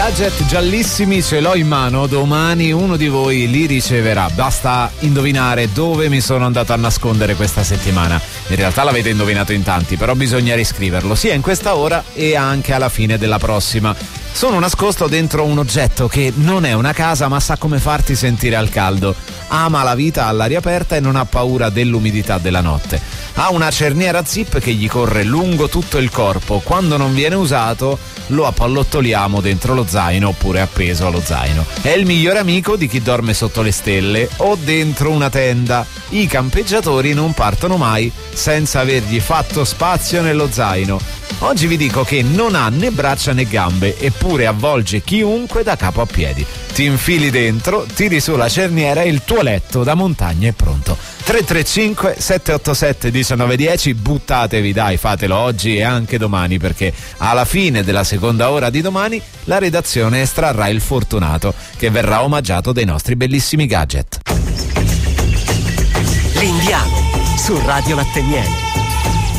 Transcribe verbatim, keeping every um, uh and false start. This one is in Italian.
gadget giallissimi ce l'ho in mano, domani uno di voi li riceverà, basta indovinare dove mi sono andato a nascondere questa settimana. In realtà l'avete indovinato in tanti, però bisogna riscriverlo sia in questa ora e anche alla fine della prossima. Sono nascosto dentro un oggetto che non è una casa ma sa come farti sentire al caldo. Ama la vita all'aria aperta e non ha paura dell'umidità della notte. Ha una cerniera zip che gli corre lungo tutto il corpo. Quando non viene usato lo appallottoliamo dentro lo zaino oppure appeso allo zaino. È il migliore amico di chi dorme sotto le stelle o dentro una tenda. I campeggiatori non partono mai senza avergli fatto spazio nello zaino. Oggi vi dico che non ha né braccia né gambe, eppure avvolge chiunque da capo a piedi. Ti infili dentro, tiri su la cerniera e il tuo letto da montagna è pronto. tre tre cinque sette otto sette uno nove uno zero, buttatevi dai, fatelo oggi e anche domani, perché alla fine della seconda ora di domani la redazione estrarrà il fortunato che verrà omaggiato dai nostri bellissimi gadget. L'Indiano su Radio Latte Miele.